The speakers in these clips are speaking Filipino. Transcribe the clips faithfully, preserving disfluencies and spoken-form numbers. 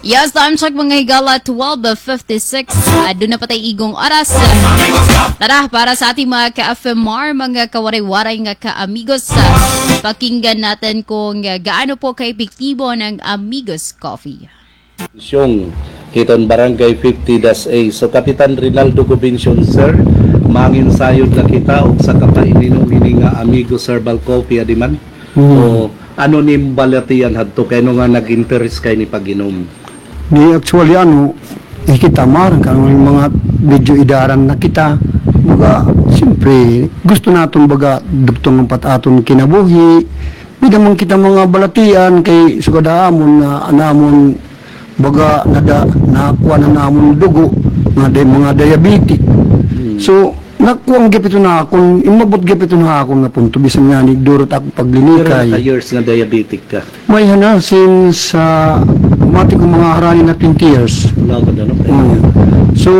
Yes, time check mga higala, twelve fifty-six. Uh, doon na patay igong oras. Tara, para sa ating mga ka-F M R, mga kawaray-waray nga ka-amigos, uh, pakinggan natin kung uh, gaano po ka-epektibo ng Amigos Coffee. Siyong kiton barangay fifty dash A. So Kapitan Rinaldo Gobinsion, sir, mangin sayod na kita o sa kapaininong ini nga Amigos Herbal Coffee adiman. Mm. O ano ni balatian hadto kay no nga nag-interest kay ni paginom. Di actually ano, ikitamar kang mga medyo idaran na kita. Baga, siyempre, gusto natin baga dugtong ng pataton kinabuhi. Di naman kita mga balatian kay sugadaamon na anamon baga nada nakuha na namon dugo nga day mga diabetic. Hmm. So, nakuha ang gipito na akong, imabot gipito na akong na punto bisan nga ni durot ako paglinikay. Pero years nga diabetic ka? May hana since sa uh, umati kong mga harani na twenty years. Wala ko na, no? Mm. So,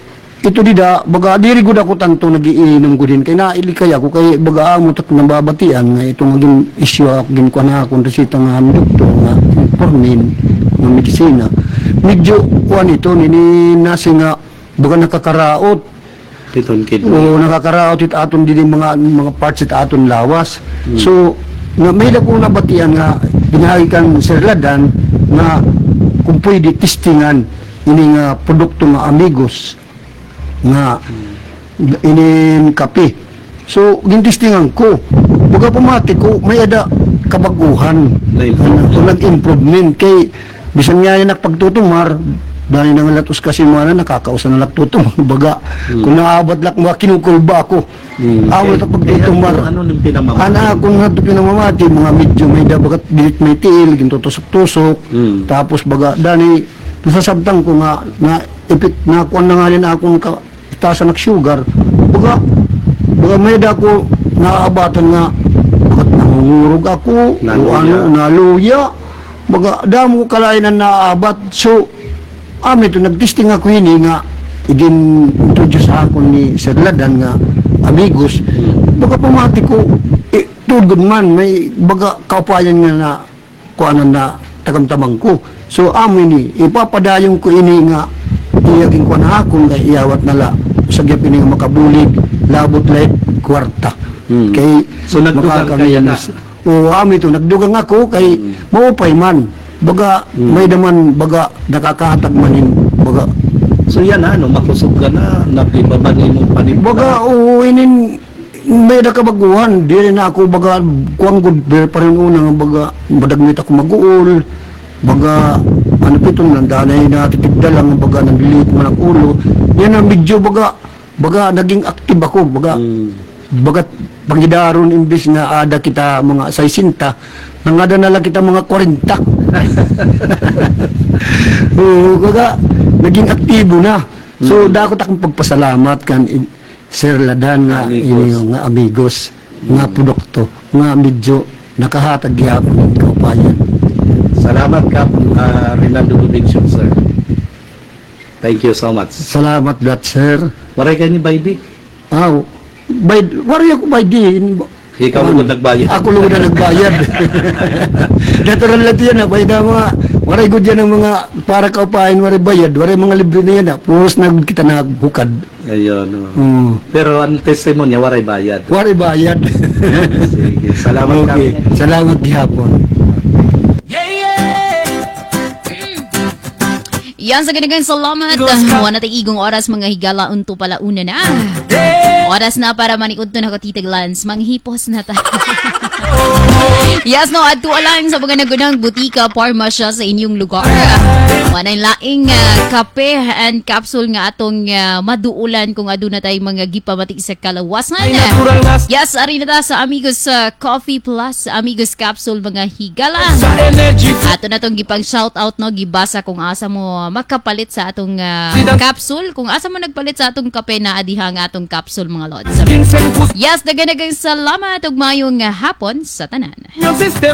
ito dida, baga, diri gud ako tanto nagiinom ko din. Kaya naili kaya ko, kaya baga amot at nababatian nga itong naging issue ako, ginkuha na akong resita nga ang doktor nga informin ng medisina. Medyo, kuha nito, nini nasi nga, baga nakakaraot. Kiton kidney. O nakakaraot it aton din mga mga parts it aton lawas. Hmm. So, nga, may dako nabatian nga, ginahikan Sir Ladan, nga kung pwede testingan ini nga produkto nga Amigos nga hmm. inin kape. So gintestingan ko buga pamati ko may ada kabaguhan so nag-improvement kay bisan nga yan nakapagtutumar dahil nang latos kasi mga na nakakausan na nagtutumar baga hmm. kung naabot lak mga kinukulba ako hmm. ako na pagtutumar ano nung pinamamati ana kung nato pinamamati mga medyo may dabagat dilit may tiil gintutusok-tusok hmm. tapos baga dani nasasabtang ko nga na ipit na kuan na nga rin akong tasa ng sugar baga baga may da ko naaabatan nga bagat nangungurog ako o ano naluya baga damo kalain na naabat so ami to nagtesting ako ini nga igin introduce ako ni Sir Ladan nga Amigos baga pamati ko eh, tugod man may baga kaupayan nga na kuanan na tagamtamang ko so amin ni ipapadayon ko ini nga iyagin ko na akong kay iyawat nala sa gyapon nga makabulig labot light kwarta hmm. kay so nagdugang kaya na o amin to nagdugang ako kay hmm. maupay man baga hmm. may daman baga nakakahatag manin baga so yan ano makusog ka na nagibabani mo panin baga o inin may nakabaguhan di rin ako baga kuang good pa rin una baga madagmit ako mag-uol baga ano pito nandanay na titigda lang baga nandilit man ang ulo yan ang medyo baga baga naging active ako baga hmm. baga pangidaron imbis na ada kita mga saisinta nangada na lang kita mga kwarenta oo baga naging aktibo na so hmm. dakot akong pagpasalamat kan Sir Ladan nga Amigos, nga Amigos hmm. nga produkto nga medyo nakahatag gyapon ng kaupayan. Salamat ka, uh, Rinaldo Gobinsion, sir. Thank you so much. Salamat dat, sir. Waray ka ni Baidi? Aw, bay, waray ako Baidi. Ikaw um, lugod nagbayad. Ako lugod na nagbayad. Natural lang yan, bay na mga, waray good yan ang mga para kaupayan, waray bayad, waray mga libre na yan, puros na kita naghukad. Ayun. No. Mm. Pero ang testimonya, waray bayad. Waray bayad. Sige, salamat okay. Ka. Salamat gihapon. Yan sa ganagay salamat. Wala tayo igong oras mga higala unto pala una na. Oras na para manikod to na katitag lance. Manghipos na tayo. Yes no, at tualang sa mga nagunang butika parmasya sa inyong lugar. Wanay laing uh, kape and capsule nga atong uh, maduulan kung aduna tay mga gipamatik sa kalawasan. Yes, ari na ta sa Amigos uh, Coffee Plus, Amigos Capsule mga higala. Ato na tong gipang shout out no, gibasa kung asa mo makapalit sa atong uh, capsule, kung asa mo nagpalit sa atong kape na adihang atong capsule mga lods. Yes, dagan-dagang salamat ug mayong uh, hapon sa tanan.